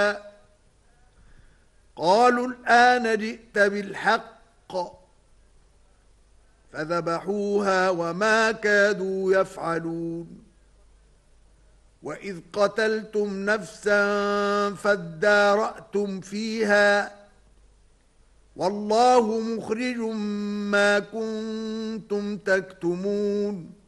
قالوا الآن جئت بالحق فذبحوها وما كادوا يفعلون وإذ قتلتم نفسا فادارأتم فيها والله مخرج ما كنتم تكتمون